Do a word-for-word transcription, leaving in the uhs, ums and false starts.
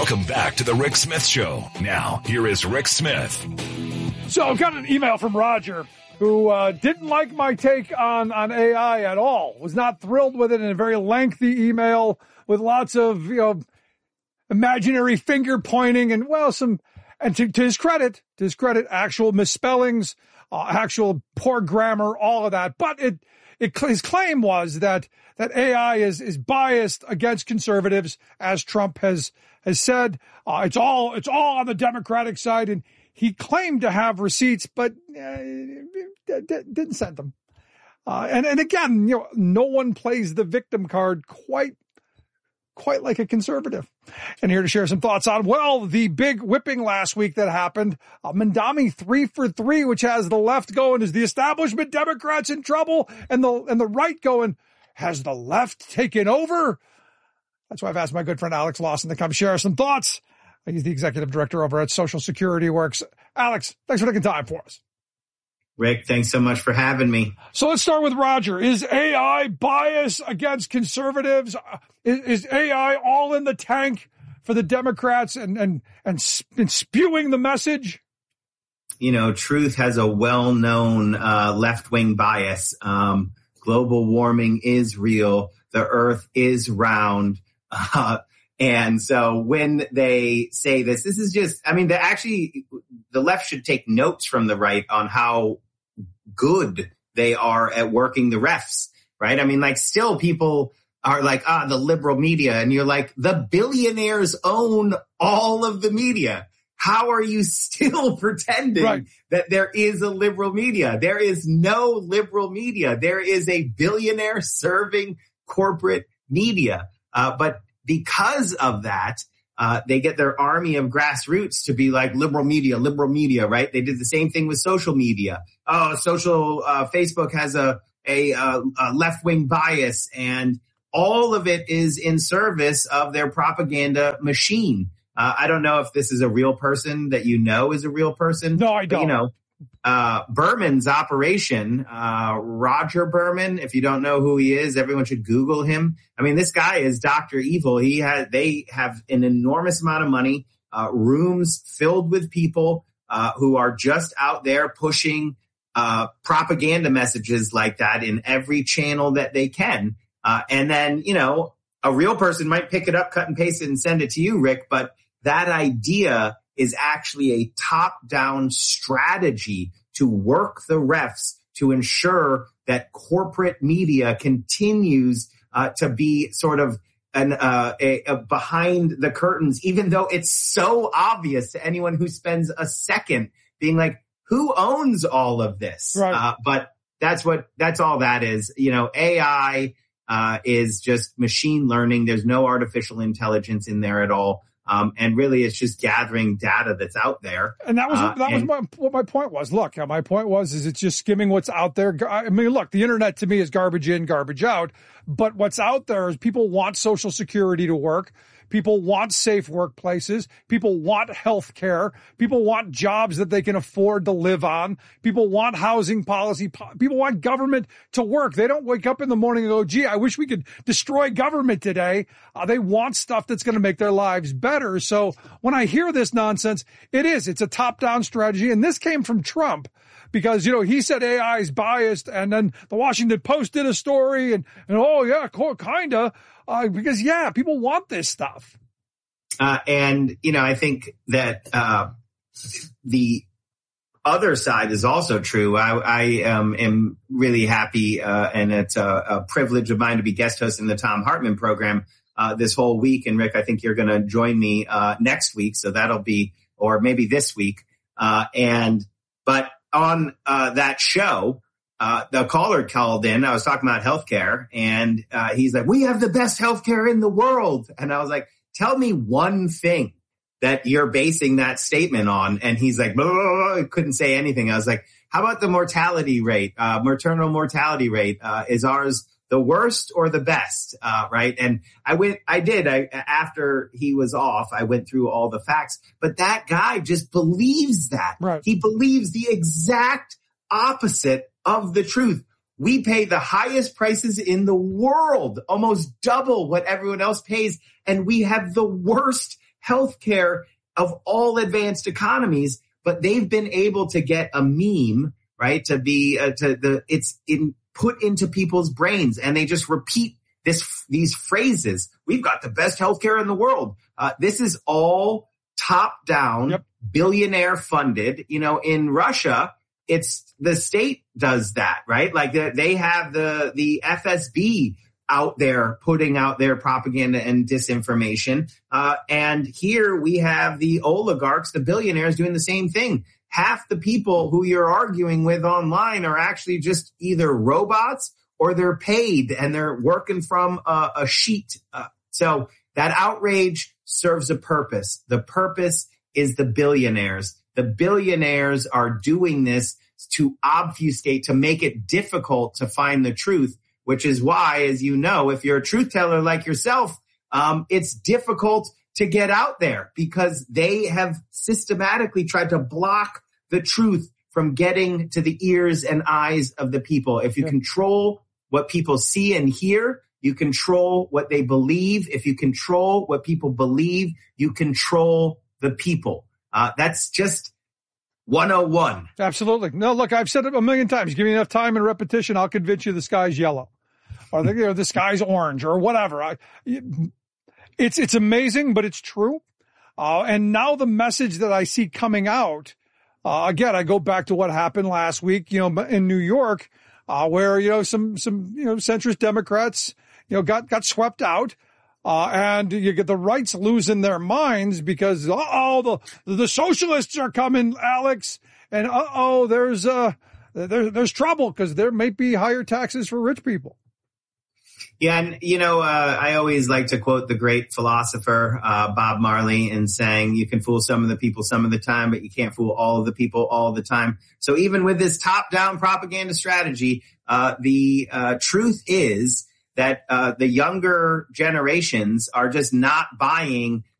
Welcome back to the Rick Smith Show. Now, here is Rick Smith. So I got an email from Roger who uh, didn't like my take on, on A I at all, was not thrilled with it in a very lengthy email with lots of, you know, imaginary finger pointing and, well, some, and to, to his credit, to his credit, actual misspellings, uh, actual poor grammar, all of that. But it, it, his claim was that, that A I is, is biased against conservatives, as Trump has, has said. Uh, it's all, it's all on the Democratic side. And he claimed to have receipts, but uh, didn't send them. Uh, and, and again, you know, no one plays the victim card quite, quite like a conservative. And here to share some thoughts on, well, the big whipping last week that happened, uh, Mamdani three for three, which has the left going, is the establishment Democrats in trouble, and the, and the right going, has the left taken over? That's why I've asked my good friend Alex Lawson to come share some thoughts. He's the executive director over at Social Security Works. Alex, thanks for taking time for us. Rick, thanks so much for having me. So let's start with Roger. Is A I bias against conservatives? Is, is A I all in the tank for the Democrats and, and, and, and spewing the message? You know, truth has a well-known uh, left-wing bias. Um, global warming is real. The earth is round. Uh, And so when they say this, this is just, I mean, the actually, the left should take notes from the right on how good they are at working the refs, right? I mean, like still people are like, ah, the liberal media. And you're like, the billionaires own all of the media. How are you still pretending right. that there is a liberal media? There is no liberal media. There is a billionaire serving corporate media. Uh, but because of that, uh, they get their army of grassroots to be like liberal media, liberal media, right? They did the same thing with social media. Oh, social, uh, Facebook has a, a, a left-wing bias, and all of it is in service of their propaganda machine. Uh, I don't know if this is a real person that you know is a real person. No, I don't. But, you know, Uh, Berman's operation, uh, Roger Berman, if you don't know who he is, everyone should Google him. I mean, this guy is Doctor Evil. He had, they have an enormous amount of money, uh, rooms filled with people, uh, who are just out there pushing, uh, propaganda messages like that in every channel that they can. Uh, and then, you know, a real person might pick it up, cut and paste it and send it to you, Rick, but that idea is actually a top-down strategy to work the refs to ensure that corporate media continues uh, to be sort of an uh, a, a behind the curtains, even though it's so obvious to anyone who spends a second being like, who owns all of this? Right. Uh, but that's what that's all that is. You know, A I uh, is just machine learning. There's no artificial intelligence in there at all. Um, and really, it's just gathering data that's out there. And that was uh, that and, was my, what my point was. Look, my point was is it's just skimming what's out there. I mean, look, the internet to me is garbage in, garbage out. But what's out there is people want Social Security to work. People want safe workplaces. People want health care. People want jobs that they can afford to live on. People want housing policy. People want government to work. They don't wake up in the morning and go, gee, I wish we could destroy government today. Uh, they want stuff that's going to make their lives better. So when I hear this nonsense, it is. It's a top-down strategy. And this came from Trump because, you know, he said A I is biased. And then the Washington Post did a story and, and oh, yeah, kind of. Uh, because, yeah, people want this stuff. Uh, and, you know, I think that uh, the other side is also true. I, I um, am really happy, uh, and it's a, a privilege of mine to be guest host in the Thom Hartmann program uh, this whole week. And, Rick, I think you're going to join me uh, next week. So that'll be, or maybe this week. Uh, and but on uh, that show, Uh, the caller called in. I was talking about healthcare, and uh, he's like, we have the best healthcare in the world. And I was like, tell me one thing that you're basing that statement on. And he's like, blah, blah, blah, couldn't say anything. I was like, how about the mortality rate, uh, maternal mortality rate? Uh, is ours the worst or the best? Uh, right. And I went, I did, I, after he was off, I went through all the facts, but that guy just believes that. Right. He believes the exact opposite of the truth. We pay the highest prices in the world, almost double what everyone else pays. And we have the worst healthcare of all advanced economies, but they've been able to get a meme, right, to be, uh, to the, it's in, put into people's brains, and they just repeat this, these phrases. We've got the best healthcare in the world. Uh, this is all top down, yep. billionaire funded. You know, in Russia, it's the state does that, right? Like the, they have the, the F S B out there putting out their propaganda and disinformation. Uh, and here we have the oligarchs, the billionaires doing the same thing. Half the people who you're arguing with online are actually just either robots or they're paid and they're working from a, a sheet. Uh, so that outrage serves a purpose. The purpose is the billionaires. The billionaires are doing this to obfuscate, to make it difficult to find the truth, which is why, as you know, if you're a truth teller like yourself, um, it's difficult to get out there because they have systematically tried to block the truth from getting to the ears and eyes of the people. If you yeah. control what people see and hear, you control what they believe. If you control what people believe, you control the people. Uh, that's just one oh one. Absolutely. No, look, I've said it a million times. Give me enough time and repetition, I'll convince you the sky's yellow. Or the, you know, the sky's orange or whatever. I, it's it's amazing, but it's true. Uh, and now the message that I see coming out, uh, again, I go back to what happened last week, you know, in New York, uh, where, you know, some, some, you know, centrist Democrats, you know, got, got swept out. Uh, and you get the rights losing their minds because, uh-oh, the, the socialists are coming, Alex. And uh-oh, there's, uh, there, there's trouble because there may be higher taxes for rich people. Yeah, and, you know, uh, I always like to quote the great philosopher, uh, Bob Marley, in saying you can fool some of the people some of the time, but you can't fool all of the people all the time. So even with this top-down propaganda strategy, uh, the uh, truth is that uh, the younger generations are just not buying